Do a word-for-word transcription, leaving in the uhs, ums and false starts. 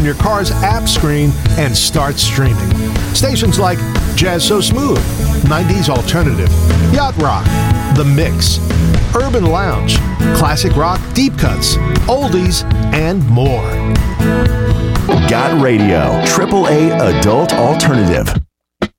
your car's app screen and start streaming. Stations like Jazz So Smooth, nineties Alternative, Yacht Rock, The Mix, Urban Lounge, Classic Rock Deep Cuts, Oldies, and more. Got Radio, triple A Adult Alternative.